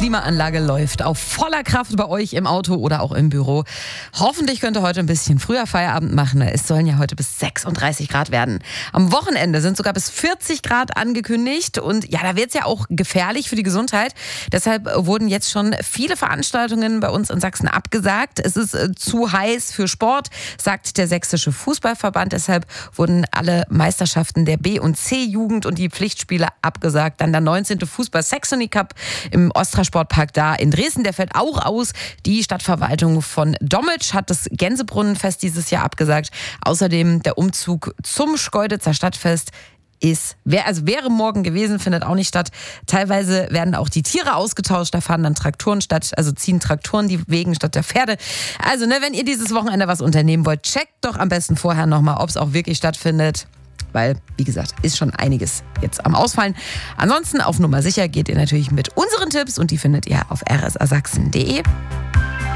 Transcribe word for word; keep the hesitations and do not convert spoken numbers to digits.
Klimaanlage läuft auf voller Kraft bei euch im Auto oder auch im Büro. Hoffentlich könnt ihr heute ein bisschen früher Feierabend machen. Es sollen ja heute bis sechsunddreißig Grad werden. Am Wochenende sind sogar bis vierzig Grad angekündigt. Und ja, da wird es ja auch gefährlich für die Gesundheit. Deshalb wurden jetzt schon viele Veranstaltungen bei uns in Sachsen abgesagt. Es ist äh, zu heiß für Sport, sagt der Sächsische Fußballverband. Deshalb wurden alle Meisterschaften der B- und C-Jugend und die Pflichtspiele abgesagt. Dann der neunzehnte Fußball-Saxony Cup im Ostra Sportpark da in Dresden, der fällt auch aus. Die Stadtverwaltung von Dommitsch hat das Gänsebrunnenfest dieses Jahr abgesagt. Außerdem der Umzug zum Schkeuditzer Stadtfest ist, also wäre morgen gewesen, findet auch nicht statt. Teilweise werden auch die Tiere ausgetauscht, da fahren dann Traktoren statt, also ziehen Traktoren die Wegen statt der Pferde. Also ne, wenn ihr dieses Wochenende was unternehmen wollt, checkt doch am besten vorher nochmal, ob es auch wirklich stattfindet. Weil, wie gesagt, ist schon einiges jetzt am Ausfallen. Ansonsten auf Nummer sicher geht ihr natürlich mit unseren Tipps und die findet ihr auf r s a sachsen punkt d e.